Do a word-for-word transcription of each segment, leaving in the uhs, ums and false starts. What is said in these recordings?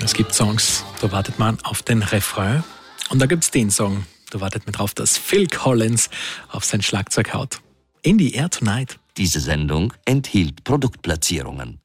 Es gibt Songs, da wartet man auf den Refrain. Und da gibt es den Song, da wartet man drauf, dass Phil Collins auf sein Schlagzeug haut. In the Air Tonight. Diese Sendung enthielt Produktplatzierungen.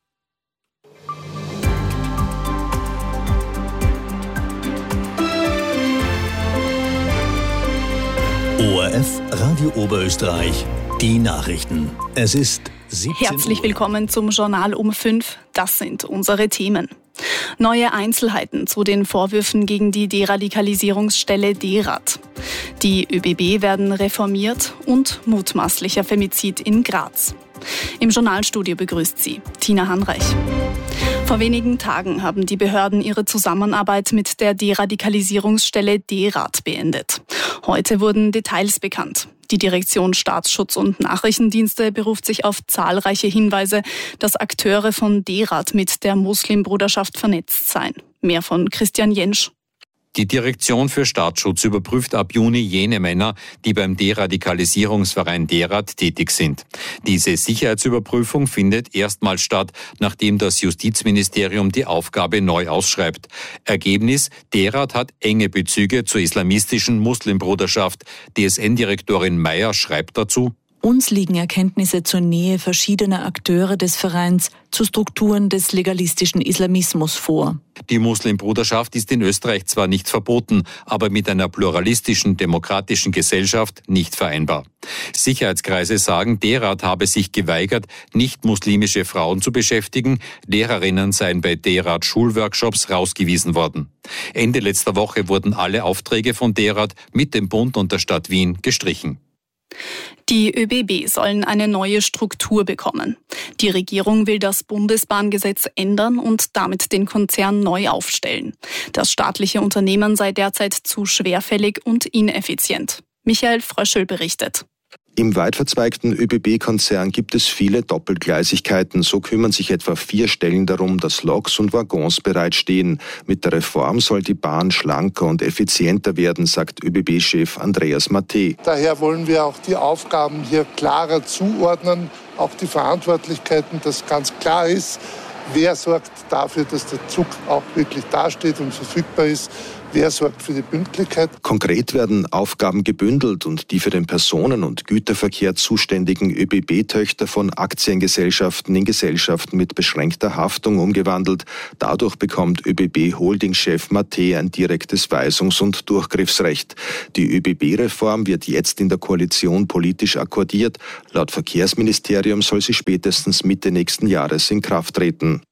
O R F Radio Oberösterreich, die Nachrichten. Es ist siebzehn Uhr. Herzlich willkommen zum Journal um fünf. Das sind unsere Themen. Neue Einzelheiten zu den Vorwürfen gegen die Deradikalisierungsstelle D-Rad. Die ÖBB werden reformiert und mutmaßlicher Femizid in Graz. Im Journalstudio begrüßt sie Tina Hanreich. Vor wenigen Tagen haben die Behörden ihre Zusammenarbeit mit der Deradikalisierungsstelle D-Rad beendet. Heute wurden Details bekannt. Die Direktion Staatsschutz und Nachrichtendienste beruft sich auf zahlreiche Hinweise, dass Akteure von D-Rad mit der Muslimbruderschaft vernetzt seien. Mehr von Christian Jentsch. Die Direktion für Staatsschutz überprüft ab Juni jene Männer, die beim Deradikalisierungsverein D-Rad tätig sind. Diese Sicherheitsüberprüfung findet erstmals statt, nachdem das Justizministerium die Aufgabe neu ausschreibt. Ergebnis: D-Rad hat enge Bezüge zur islamistischen Muslimbruderschaft. D S N-Direktorin Meyer schreibt dazu: Uns liegen Erkenntnisse zur Nähe verschiedener Akteure des Vereins zu Strukturen des legalistischen Islamismus vor. Die Muslimbruderschaft ist in Österreich zwar nicht verboten, aber mit einer pluralistischen, demokratischen Gesellschaft nicht vereinbar. Sicherheitskreise sagen, D-Rad habe sich geweigert, nicht-muslimische Frauen zu beschäftigen. Lehrerinnen seien bei D-Rad Schulworkshops rausgewiesen worden. Ende letzter Woche wurden alle Aufträge von D-Rad mit dem Bund und der Stadt Wien gestrichen. Die ÖBB sollen eine neue Struktur bekommen. Die Regierung will das Bundesbahngesetz ändern und damit den Konzern neu aufstellen. Das staatliche Unternehmen sei derzeit zu schwerfällig und ineffizient. Michael Fröschel berichtet. Im weit verzweigten ÖBB-Konzern gibt es viele Doppelgleisigkeiten. So kümmern sich etwa vier Stellen darum, dass Loks und Waggons bereitstehen. Mit der Reform soll die Bahn schlanker und effizienter werden, sagt ÖBB-Chef Andreas Matte. Daher wollen wir auch die Aufgaben hier klarer zuordnen, auch die Verantwortlichkeiten, dass ganz klar ist, wer sorgt dafür, dass der Zug auch wirklich dasteht und verfügbar ist. Wer sorgt für die Pünktlichkeit? Konkret werden Aufgaben gebündelt und die für den Personen- und Güterverkehr zuständigen ÖBB-Töchter von Aktiengesellschaften in Gesellschaften mit beschränkter Haftung umgewandelt. Dadurch bekommt ÖBB-Holding-Chef Matte ein direktes Weisungs- und Durchgriffsrecht. Die ÖBB-Reform wird jetzt in der Koalition politisch akkordiert. Laut Verkehrsministerium soll sie spätestens Mitte nächsten Jahres in Kraft treten.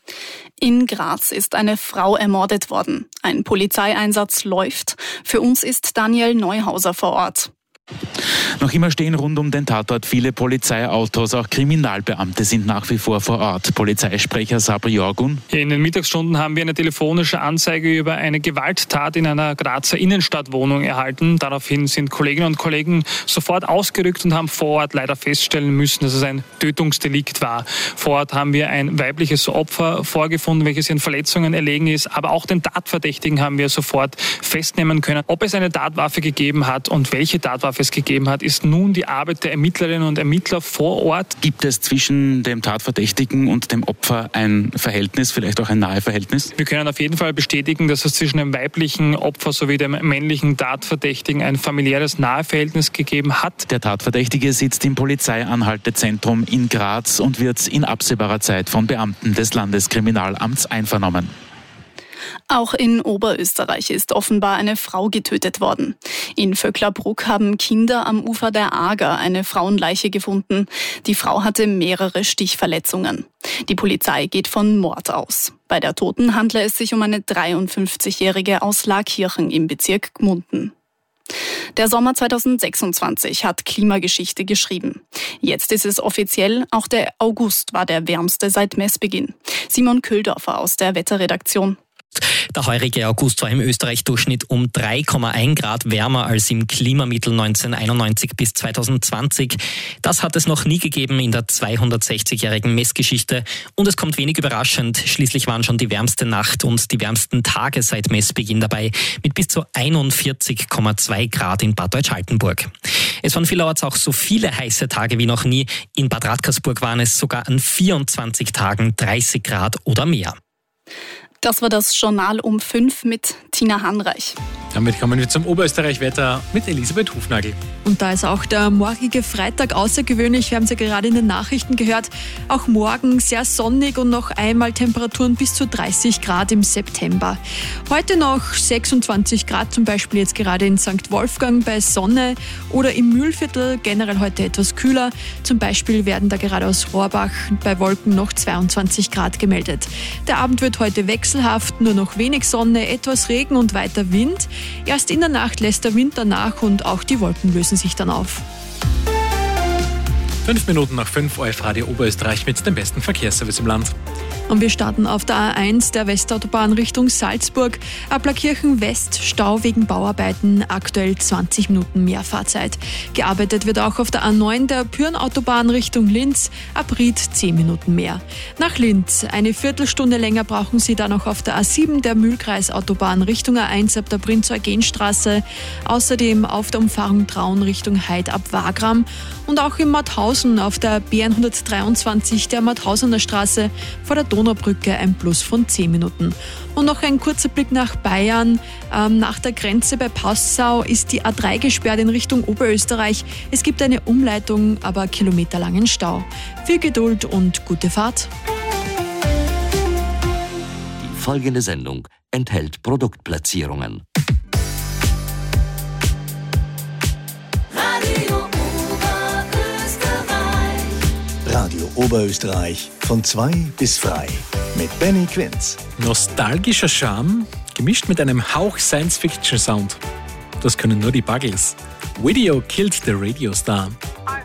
In Graz ist eine Frau ermordet worden. Ein Polizeieinsatz läuft. Für uns ist Daniel Neuhauser vor Ort. Noch immer stehen rund um den Tatort viele Polizeiautos. Auch Kriminalbeamte sind nach wie vor vor Ort. Polizeisprecher Sabri Jorgun. In den Mittagsstunden haben wir eine telefonische Anzeige über eine Gewalttat in einer Grazer Innenstadtwohnung erhalten. Daraufhin sind Kolleginnen und Kollegen sofort ausgerückt und haben vor Ort leider feststellen müssen, dass es ein Tötungsdelikt war. Vor Ort haben wir ein weibliches Opfer vorgefunden, welches in Verletzungen erlegen ist. Aber auch den Tatverdächtigen haben wir sofort festnehmen können. Ob es eine Tatwaffe gegeben hat und welche Tatwaffe es gegeben hat, ist nun die Arbeit der Ermittlerinnen und Ermittler vor Ort. Gibt es zwischen dem Tatverdächtigen und dem Opfer ein Verhältnis, vielleicht auch ein nahe Verhältnis? Wir können auf jeden Fall bestätigen, dass es zwischen dem weiblichen Opfer sowie dem männlichen Tatverdächtigen ein familiäres Naheverhältnis gegeben hat. Der Tatverdächtige sitzt im Polizeianhaltezentrum in Graz und wird in absehbarer Zeit von Beamten des Landeskriminalamts einvernommen. Auch in Oberösterreich ist offenbar eine Frau getötet worden. In Vöcklerbruck haben Kinder am Ufer der Ager eine Frauenleiche gefunden. Die Frau hatte mehrere Stichverletzungen. Die Polizei geht von Mord aus. Bei der Toten handle es sich um eine dreiundfünfzigjährige aus Laakirchen im Bezirk Gmunden. Der Sommer zweitausendsechsundzwanzig hat Klimageschichte geschrieben. Jetzt ist es offiziell, auch der August war der wärmste seit Messbeginn. Simon Köhldorfer aus der Wetterredaktion. Der heurige August war im Österreich-Durchschnitt um drei Komma eins Grad wärmer als im Klimamittel neunzehnhunderteinundneunzig bis zweitausendzwanzig. Das hat es noch nie gegeben in der zweihundertsechzigjährigen Messgeschichte. Und es kommt wenig überraschend. Schließlich waren schon die wärmste Nacht und die wärmsten Tage seit Messbeginn dabei, mit bis zu einundvierzig Komma zwei Grad in Bad Deutsch-Altenburg. Es waren vielerorts auch so viele heiße Tage wie noch nie. In Bad Radkersburg waren es sogar an vierundzwanzig Tagen dreißig Grad oder mehr. Das war das Journal um fünf mit Tina Hanreich. Damit kommen wir zum Oberösterreich-Wetter mit Elisabeth Hufnagel. Und da ist auch der morgige Freitag außergewöhnlich. Wir haben es ja gerade in den Nachrichten gehört. Auch morgen sehr sonnig und noch einmal Temperaturen bis zu dreißig Grad im September. Heute noch sechsundzwanzig Grad, zum Beispiel jetzt gerade in Sankt Wolfgang bei Sonne oder im Mühlviertel, generell heute etwas kühler. Zum Beispiel werden da gerade aus Rohrbach bei Wolken noch zweiundzwanzig Grad gemeldet. Der Abend wird heute wechselhaft, nur noch wenig Sonne, etwas Regen und weiter Wind. Erst in der Nacht lässt der Wind danach und auch die Wolken lösen sich dann auf. Fünf Minuten nach fünf, O F Radio Oberösterreich mit dem besten Verkehrsservice im Land. Und wir starten auf der A eins der Westautobahn Richtung Salzburg. Ablakirchen West, Stau wegen Bauarbeiten, aktuell zwanzig Minuten mehr Fahrzeit. Gearbeitet wird auch auf der A neun der Pyrn-Autobahn Richtung Linz, ab Ried zehn Minuten mehr. Nach Linz, eine Viertelstunde länger brauchen Sie dann auch auf der A sieben der Mühlkreisautobahn Richtung A eins ab der Prinz-Eugen-Straße. Außerdem auf der Umfahrung Traun Richtung Heid ab Wagram und auch in Mauthausen auf der B hundertdreiundzwanzig der Mauthausener Straße vor der Donaubrücke ein Plus von zehn Minuten. Und noch ein kurzer Blick nach Bayern. Ähm, nach der Grenze bei Passau ist die A drei gesperrt in Richtung Oberösterreich. Es gibt eine Umleitung, aber kilometerlangen Stau. Viel Geduld und gute Fahrt. Die folgende Sendung enthält Produktplatzierungen. Radio Oberösterreich von zwei bis frei mit Benny Quinz. Nostalgischer Charme, gemischt mit einem Hauch Science-Fiction-Sound. Das können nur die Buggles. Video killed the Radio Star.